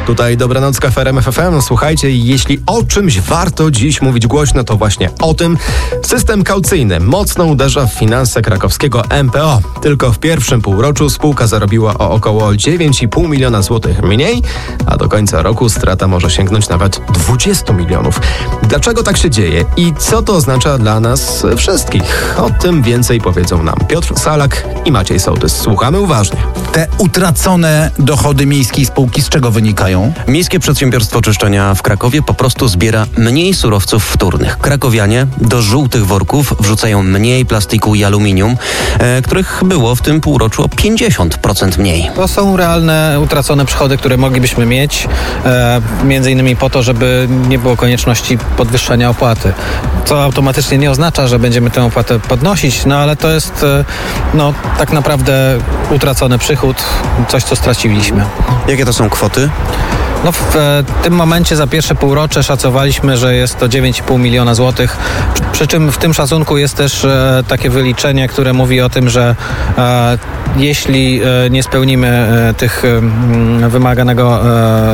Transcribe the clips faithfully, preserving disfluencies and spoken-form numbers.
Tutaj Dobranocka w R M F F M. Słuchajcie, jeśli o czymś warto dziś mówić głośno, to właśnie o tym. System kaucyjny mocno uderza w finanse krakowskiego M P O. Tylko w pierwszym półroczu spółka zarobiła o około dziewięć i pół miliona złotych mniej, a do końca roku strata może sięgnąć nawet dwadzieścia milionów. Dlaczego tak się dzieje i co to oznacza dla nas wszystkich? O tym więcej powiedzą nam Piotr Salak i Maciej Sołtys. Słuchamy uważnie. Te utracone dochody miejskiej spółki z czego wynikają? Miejskie Przedsiębiorstwo Czyszczenia w Krakowie po prostu zbiera mniej surowców wtórnych. Krakowianie do żółtych worków wrzucają mniej plastiku i aluminium, e, których było w tym półroczu o pięćdziesiąt procent mniej. To są realne, utracone przychody, które moglibyśmy mieć, e, między innymi po to, żeby nie było konieczności podwyższania opłaty. Co automatycznie nie oznacza, że będziemy tę opłatę podnosić, no ale to jest e, no, tak naprawdę utracony przychód, coś co straciliśmy. Jakie to są kwoty? No w e, tym momencie za pierwsze półrocze szacowaliśmy, że jest to dziewięć i pół miliona złotych. Przy, przy czym w tym szacunku jest też e, takie wyliczenie, które mówi o tym, że e, jeśli e, nie spełnimy e, tych e, wymaganego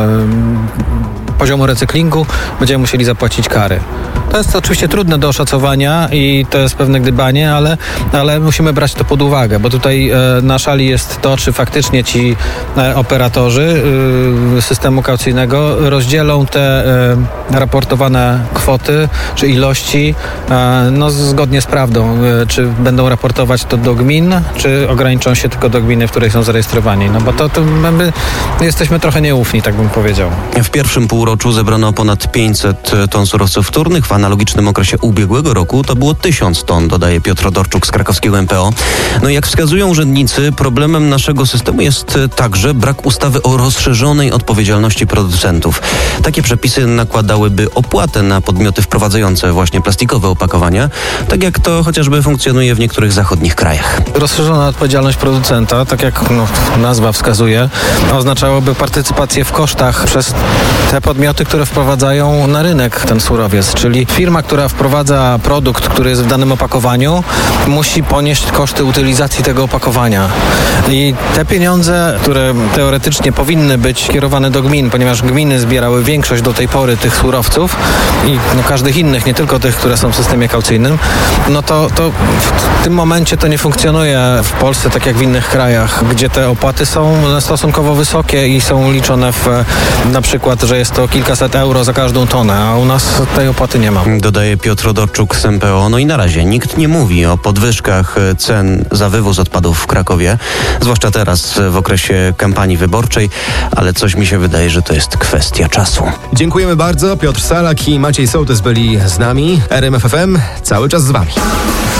e, poziomu recyklingu, będziemy musieli zapłacić kary. To jest oczywiście trudne do oszacowania i to jest pewne gdybanie, ale, ale musimy brać to pod uwagę, bo tutaj e, na szali jest to, czy faktycznie ci e, operatorzy e, systemu kaucyjnego rozdzielą te e, raportowane kwoty czy ilości e, no, zgodnie z prawdą. E, czy będą raportować to do gmin, czy ograniczą się tylko do gminy, w której są zarejestrowani. No bo to, to my jesteśmy trochę nieufni, tak bym powiedział. W pierwszym półroczu zebrano ponad pięćset ton surowców wtórnych. W analogicznym okresie ubiegłego roku to było tysiąc ton, dodaje Piotr Dorczuk z krakowskiego M P O. No i jak wskazują urzędnicy, problemem naszego systemu jest także brak ustawy o rozszerzonej odpowiedzialności producentów. Takie przepisy nakładałyby opłatę na podmioty wprowadzające właśnie plastikowe opakowania, tak jak to chociażby funkcjonuje w niektórych zachodnich krajach. Rozszerzona odpowiedzialność producenta, tak jak no, nazwa wskazuje, oznaczałoby partycypację w kosztach przez te podmioty, które wprowadzają na rynek ten surowiec, czyli firma, która wprowadza produkt, który jest w danym opakowaniu, musi ponieść koszty utylizacji tego opakowania. I te pieniądze, które teoretycznie powinny być kierowane do gmin, ponieważ gminy zbierały większość do tej pory tych surowców i no, każdych innych, nie tylko tych, które są w systemie kaucyjnym, no to, to w tym momencie to nie funkcjonuje w Polsce tak jak w innych krajach, gdzie te opłaty są stosunkowo wysokie i są liczone w na przykład, że jest to kilkaset euro za każdą tonę, a u nas tej opłaty nie ma. Dodaje Piotr Dorczuk z M P O. No i na razie nikt nie mówi o podwyżkach cen za wywóz odpadów w Krakowie, zwłaszcza teraz w okresie kampanii wyborczej, ale coś mi się wydaje, że to jest kwestia czasu. Dziękujemy bardzo. Piotr Salak i Maciej Sołtys byli z nami. R M F F M cały czas z wami.